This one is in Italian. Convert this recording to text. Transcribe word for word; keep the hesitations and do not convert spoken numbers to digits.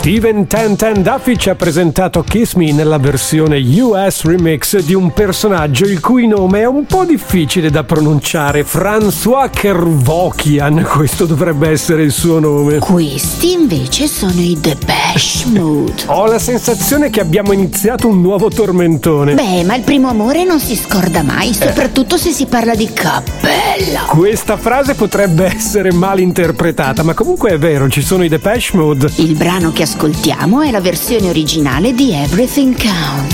Steven Ten Ten Duffy ci ha presentato Kiss Me nella versione U S remix di un personaggio il cui nome è un po' difficile da pronunciare, François Kervokian, questo dovrebbe essere il suo nome. Questi invece sono i Depeche Mode. Ho la sensazione che abbiamo iniziato un nuovo tormentone. Beh, ma il primo amore non si scorda mai, soprattutto se si parla di cappella. Questa frase potrebbe essere mal interpretata, ma comunque è vero, ci sono i Depeche Mode. Il brano che ascoltiamo è la versione originale di Everything Counts.